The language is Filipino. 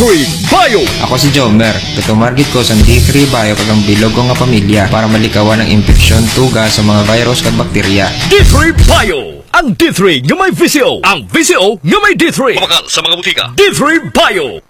Bio. Ako si Jomer, tutumargit ko sa D3 Bio kagang bilog ko nga pamilya para malikawan ang infeksyon tuga sa mga virus kag bakterya. D3 Bio. Ang D3 nga may VCO. Ang VCO nga may D3. Mabakal sa mga butika. D3 Bio.